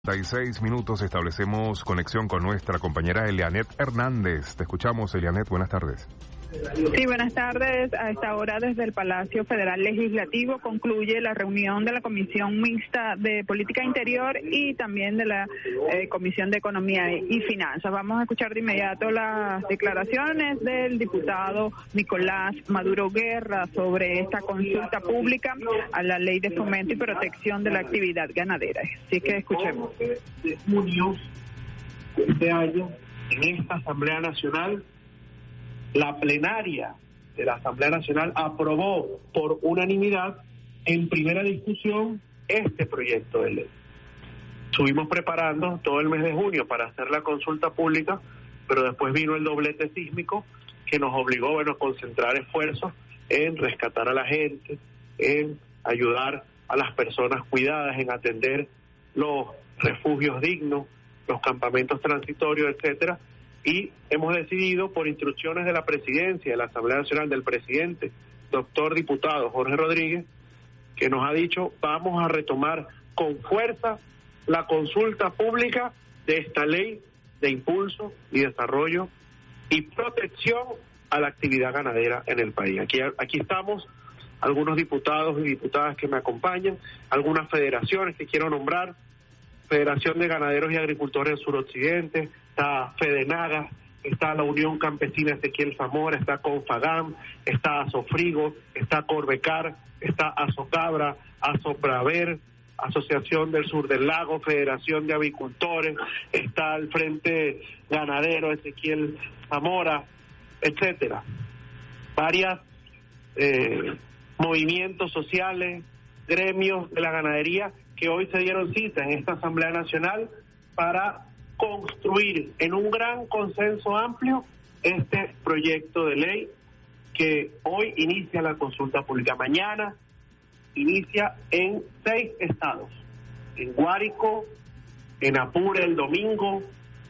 36 minutos, establecemos conexión con nuestra compañera Elianet Hernández. Te escuchamos, Elianet, buenas tardes. Sí, buenas tardes. A esta hora desde el Palacio Federal Legislativo concluye la reunión de la Comisión Mixta de Política Interior y también de la Comisión de Economía y Finanzas. Vamos a escuchar de inmediato las declaraciones del diputado Nicolás Maduro Guerra sobre esta consulta pública a la Ley de Fomento y Protección de la Actividad Ganadera. Así que escuchemos. De junio de este año, en esta Asamblea Nacional, la plenaria de la Asamblea Nacional aprobó por unanimidad en primera discusión este proyecto de ley. Estuvimos preparando todo el mes de junio para hacer la consulta pública, pero después vino el doblete sísmico que nos obligó a concentrar esfuerzos en rescatar a la gente, en ayudar a las personas cuidadas, en atender los refugios dignos, los campamentos transitorios, etcétera. Y hemos decidido, por instrucciones de la presidencia de la Asamblea Nacional, del presidente, doctor diputado Jorge Rodríguez, que nos ha dicho, vamos a retomar con fuerza la consulta pública de esta ley de impulso y desarrollo y protección a la actividad ganadera en el país. Aquí estamos algunos diputados y diputadas que me acompañan, algunas federaciones que quiero nombrar: Federación de Ganaderos y Agricultores del Suroccidente, está Fedenaga, está la Unión Campesina Ezequiel Zamora, está Confagam, está Asofrigo, está Corbecar, está Azocabra, Asopraver, Asociación del Sur del Lago, Federación de Avicultores, está el Frente Ganadero Ezequiel Zamora, etcétera. Varias movimientos sociales, gremios de la ganadería que hoy se dieron cita en esta Asamblea Nacional para construir en un gran consenso amplio este proyecto de ley que hoy inicia la consulta pública. Mañana inicia en 6 estados: en Guárico, en Apure el domingo,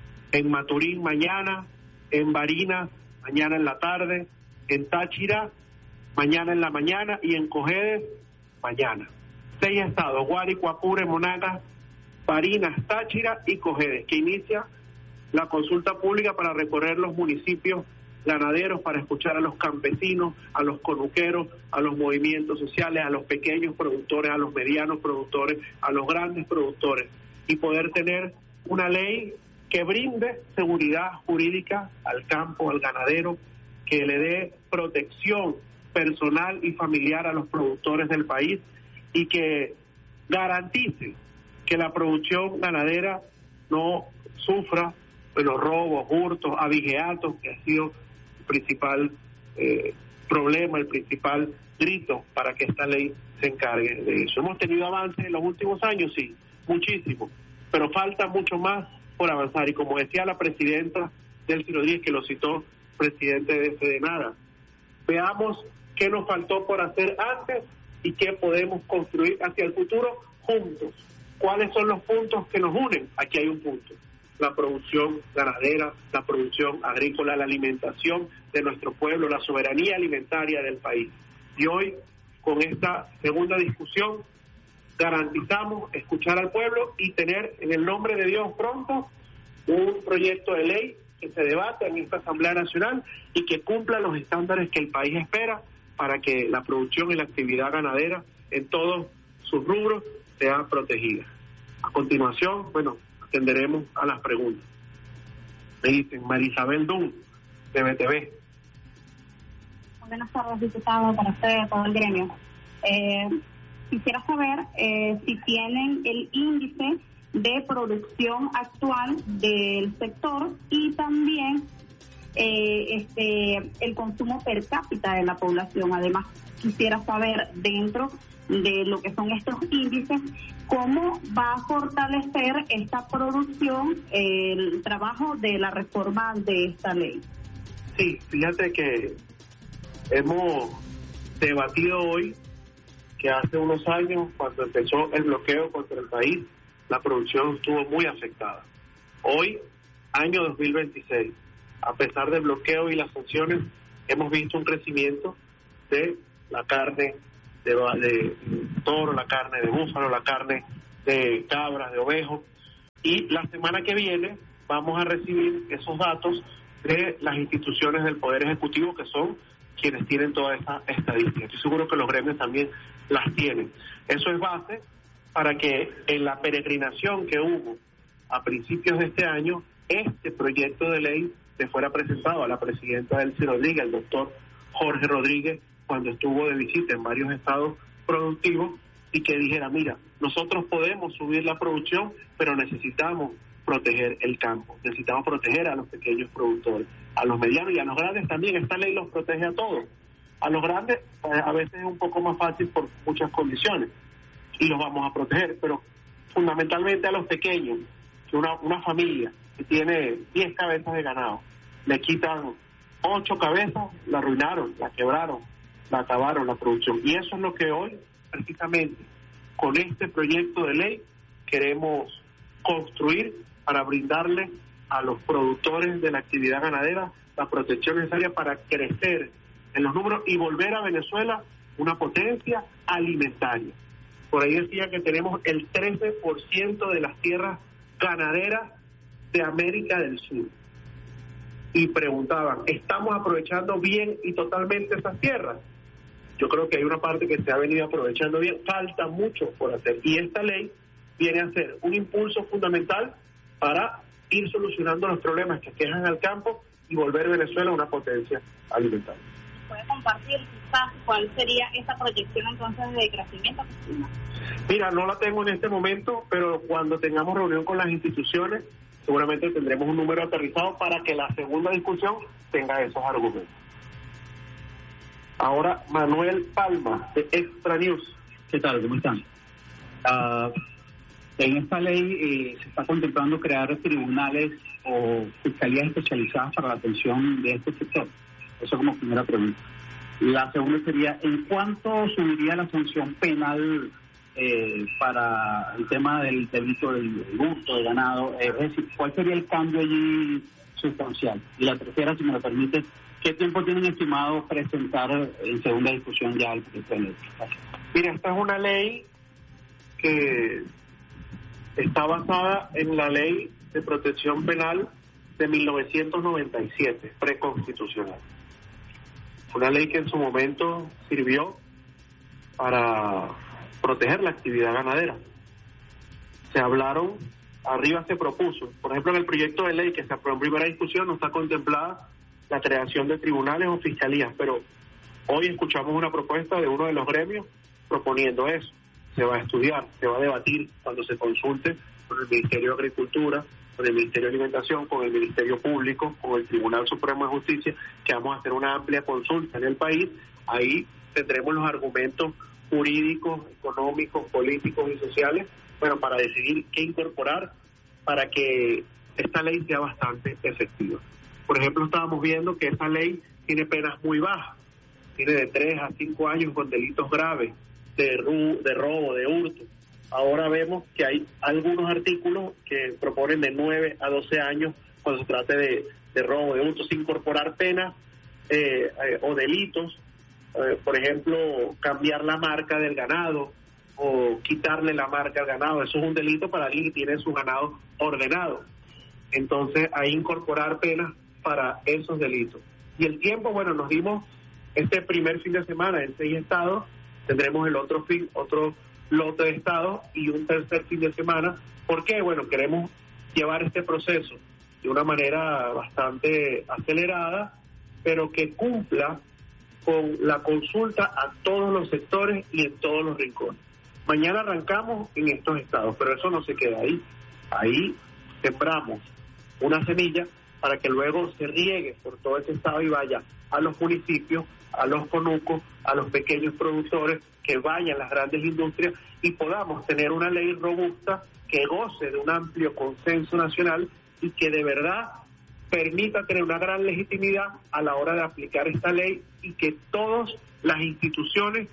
en Maturín mañana, en Barinas mañana en la tarde, en Táchira mañana en la mañana y en Cojedes mañana. 6 estados: Guárico, Apure, Monagas, Barinas, Táchira y Cojedes, que inicia la consulta pública para recorrer los municipios ganaderos, para escuchar a los campesinos, a los conuqueros, a los movimientos sociales, a los pequeños productores, a los medianos productores, a los grandes productores, y poder tener una ley que brinde seguridad jurídica al campo, al ganadero, que le dé protección personal y familiar a los productores del país y que garantice que la producción ganadera no sufra los robos, hurtos, abigeatos, que ha sido el principal problema, el principal grito para que esta ley se encargue de eso. Hemos tenido avances en los últimos años, sí, muchísimo, pero falta mucho más por avanzar. Y como decía la presidenta Delcy Rodríguez, que lo citó presidente de Fedenaga, veamos qué nos faltó por hacer antes y qué podemos construir hacia el futuro juntos. ¿Cuáles son los puntos que nos unen? Aquí hay un punto: la producción ganadera, la producción agrícola, la alimentación de nuestro pueblo, la soberanía alimentaria del país. Y hoy, con esta segunda discusión, garantizamos escuchar al pueblo y tener, en el nombre de Dios, pronto un proyecto de ley que se debata en esta Asamblea Nacional y que cumpla los estándares que el país espera para que la producción y la actividad ganadera en todos sus rubros sea protegida. A continuación, atenderemos a las preguntas. Me dicen Marisabel Dunn, de BTV. Buenas tardes, diputado, para usted, todo el gremio. Quisiera saber si tienen el índice de producción actual del sector y también el consumo per cápita de la población. Además, quisiera saber, dentro de lo que son estos índices, cómo va a fortalecer esta producción el trabajo de la reforma de esta ley. Sí, fíjate que hemos debatido hoy que hace unos años, cuando empezó el bloqueo contra el país, la producción estuvo muy afectada. Hoy, año 2026, a pesar del bloqueo y las sanciones, hemos visto un crecimiento de la carne de toro, la carne de búfalo, la carne de cabras, de ovejo, Y la semana que viene vamos a recibir esos datos de las instituciones del Poder Ejecutivo, que son quienes tienen toda esta estadística. Estoy seguro que los gremios también las tienen. Eso es base para que en la peregrinación que hubo a principios de este año, este proyecto de ley se fuera presentado a la presidenta Delcy Rodríguez, al doctor Jorge Rodríguez, cuando estuvo de visita en varios estados productivos, y que dijera, mira, nosotros podemos subir la producción, pero necesitamos proteger el campo, necesitamos proteger a los pequeños productores, a los medianos y a los grandes también. Esta ley los protege a todos. A los grandes a veces es un poco más fácil por muchas condiciones y los vamos a proteger, pero fundamentalmente a los pequeños, que una familia que tiene 10 cabezas de ganado, le quitan 8 cabezas, la arruinaron, la quebraron, la acabaron la producción. Y eso es lo que hoy, precisamente, con este proyecto de ley queremos construir para brindarle a los productores de la actividad ganadera la protección necesaria para crecer en los números y volver a Venezuela una potencia alimentaria. Por ahí decía que tenemos el 13% de las tierras ganaderas de América del Sur. Y preguntaban, ¿estamos aprovechando bien y totalmente esas tierras? Yo creo que hay una parte que se ha venido aprovechando bien, falta mucho por hacer. Y esta ley viene a ser un impulso fundamental para ir solucionando los problemas que aquejan al campo y volver Venezuela una potencia alimentaria. ¿Puede compartir quizás cuál sería esa proyección entonces de crecimiento? Mira, no la tengo en este momento, pero cuando tengamos reunión con las instituciones, seguramente tendremos un número aterrizado para que la segunda discusión tenga esos argumentos. Ahora, Manuel Palma, de Extra News. ¿Qué tal? ¿Cómo están? En esta ley se está contemplando crear tribunales o fiscalías especializadas para la atención de este sector. Eso como primera pregunta. La segunda sería, ¿en cuánto subiría la sanción penal para el tema del delito del hurto de ganado? Es decir, ¿cuál sería el cambio allí sustancial? Y la tercera, si me lo permite, ¿qué tiempo tienen estimado presentar en segunda discusión ya el proyecto de ley? Mira, esta es una ley que está basada en la Ley de Protección Penal de 1997, preconstitucional. Una ley que en su momento sirvió para proteger la actividad ganadera. Arriba se propuso, por ejemplo, en el proyecto de ley que se aprobó en primera discusión no está contemplada la creación de tribunales o fiscalías, pero hoy escuchamos una propuesta de uno de los gremios proponiendo eso. Se va a estudiar, se va a debatir cuando se consulte con el Ministerio de Agricultura, con el Ministerio de Alimentación, con el Ministerio Público, con el Tribunal Supremo de Justicia, que vamos a hacer una amplia consulta en el país. Ahí tendremos los argumentos jurídicos, económicos, políticos y sociales, bueno, para decidir qué incorporar para que esta ley sea bastante efectiva. Por ejemplo, estábamos viendo que esta ley tiene penas muy bajas, tiene de 3 a 5 años con delitos graves, de robo, de hurto. Ahora vemos que hay algunos artículos que proponen de 9 a 12 años cuando se trate de robo, de hurto, sin incorporar penas o delitos, por ejemplo, cambiar la marca del ganado o quitarle la marca al ganado. Eso es un delito para alguien que tiene su ganado ordenado. Entonces, ahí incorporar penas para esos delitos. Y el tiempo, bueno, nos dimos este primer fin de semana en 6 estados, tendremos el otro lote de estados y un tercer fin de semana. ¿Por qué? Bueno, queremos llevar este proceso de una manera bastante acelerada, pero que cumpla con la consulta a todos los sectores y en todos los rincones. Mañana arrancamos en estos estados, pero eso no se queda ahí. Ahí sembramos una semilla para que luego se riegue por todo ese estado y vaya a los municipios, a los conucos, a los pequeños productores, que vayan las grandes industrias y podamos tener una ley robusta que goce de un amplio consenso nacional y que de verdad permita tener una gran legitimidad a la hora de aplicar esta ley y que todas las instituciones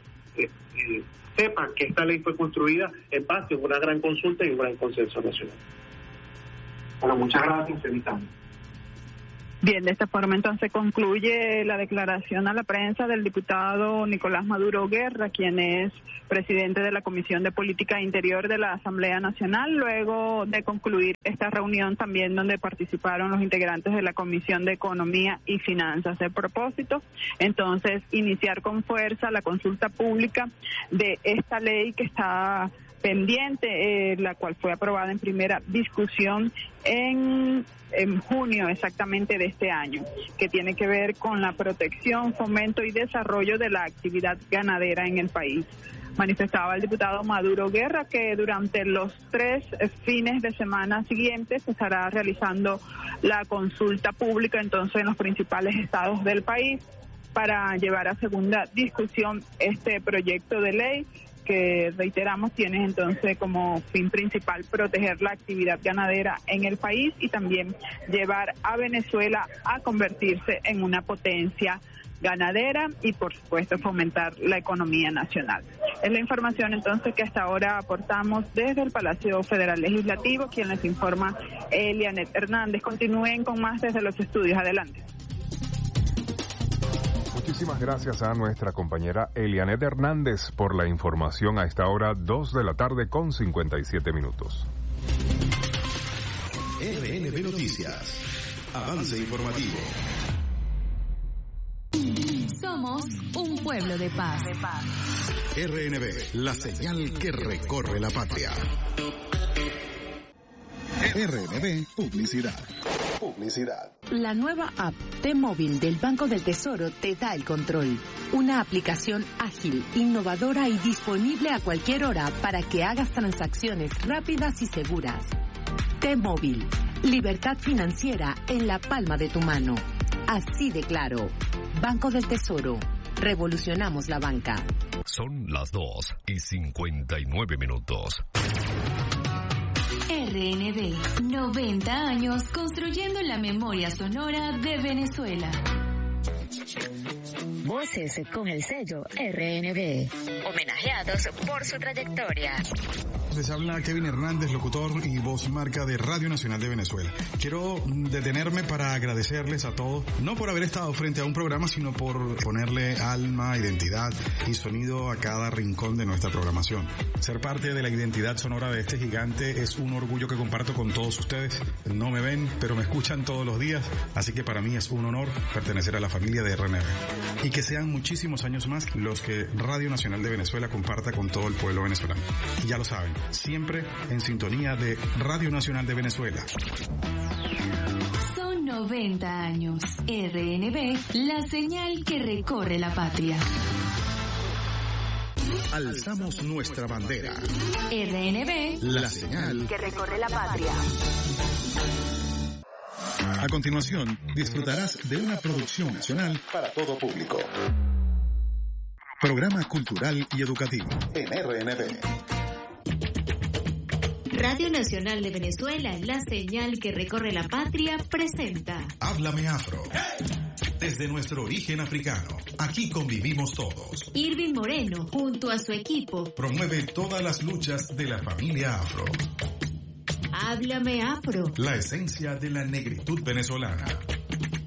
sepan que esta ley fue construida en base a una gran consulta y un gran consenso nacional. Bueno, muchas gracias, Evitando. Bien, de esta forma entonces concluye la declaración a la prensa del diputado Nicolás Maduro Guerra, quien es presidente de la Comisión de Política Interior de la Asamblea Nacional, luego de concluir esta reunión también donde participaron los integrantes de la Comisión de Economía y Finanzas. El propósito, entonces, iniciar con fuerza la consulta pública de esta ley que está pendiente, la cual fue aprobada en primera discusión en junio exactamente de este año, que tiene que ver con la protección, fomento y desarrollo de la actividad ganadera en el país. Manifestaba el diputado Maduro Guerra que durante los 3 fines de semana siguientes se estará realizando la consulta pública entonces en los principales estados del país para llevar a segunda discusión este proyecto de ley que, reiteramos, tiene entonces como fin principal proteger la actividad ganadera en el país y también llevar a Venezuela a convertirse en una potencia ganadera y, por supuesto, fomentar la economía nacional. Es la información entonces que hasta ahora aportamos desde el Palacio Federal Legislativo. Quien les informa, Elianet Hernández. Continúen con más desde los estudios. Adelante. Muchísimas gracias a nuestra compañera Elianet Hernández por la información a esta hora, 2 de la tarde con 57 minutos. RNB Noticias. Avance informativo. Somos un pueblo de paz. RNB, la señal que recorre la patria. RNB Publicidad. La nueva app T-Móvil del Banco del Tesoro te da el control. Una aplicación ágil, innovadora y disponible a cualquier hora para que hagas transacciones rápidas y seguras. T-Móvil, libertad financiera en la palma de tu mano. Así de claro. Banco del Tesoro. Revolucionamos la banca. Son las 2:59 minutos. RNB, 90 años construyendo la memoria sonora de Venezuela. Voces con el sello RNB, homenajeados por su trayectoria. Les habla Kevin Hernández, locutor y voz marca de Radio Nacional de Venezuela. Quiero detenerme para agradecerles a todos, no por haber estado frente a un programa, sino por ponerle alma, identidad y sonido a cada rincón de nuestra programación. Ser parte de la identidad sonora de este gigante es un orgullo que comparto con todos ustedes. No me ven, pero me escuchan todos los días, así que para mí es un honor pertenecer a la familia de RNB. Y que sean muchísimos años más los que Radio Nacional de Venezuela comparta con todo el pueblo venezolano. Y ya lo saben, siempre en sintonía de Radio Nacional de Venezuela. Son 90 años. RNB, la señal que recorre la patria. Alzamos nuestra bandera. RNB, la señal que recorre la patria. A continuación, disfrutarás de una producción nacional para todo público. Programa cultural y educativo en RNB. Radio Nacional de Venezuela, la señal que recorre la patria, presenta Háblame Afro. Desde nuestro origen africano, aquí convivimos todos. Irving Moreno, junto a su equipo, promueve todas las luchas de la familia afro. Háblame Afro. La esencia de la negritud venezolana.